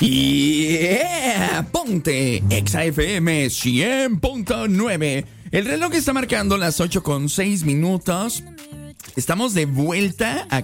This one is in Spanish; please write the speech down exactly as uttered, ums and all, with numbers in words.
Yeah, ponte Exa F M cien punto nueve. El reloj está marcando las ocho con seis minutos. Estamos de vuelta